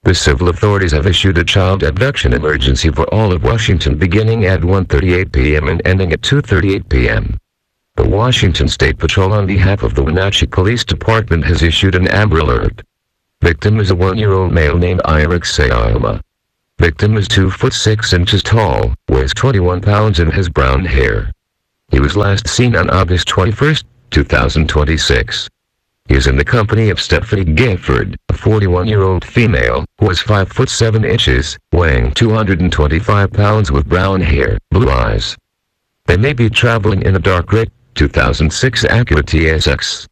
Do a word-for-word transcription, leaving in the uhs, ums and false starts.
The civil authorities have issued a child abduction emergency for all of Washington beginning at one thirty-eight p m and ending at two thirty-eight p m The Washington State Patrol on behalf of the Wenatchee Police Department has issued an Amber Alert. Victim is a one-year-old male named Eirik Sayama. Victim is two foot six inches tall, weighs twenty-one pounds and has brown hair. He was last seen on August twenty-first, two thousand twenty-six. He is in the company of Stephanie Gifford, a forty-one-year-old female, who is five foot seven inches, weighing two hundred twenty-five pounds with brown hair, blue eyes. They may be traveling in a dark gray, two thousand six Acura T S X.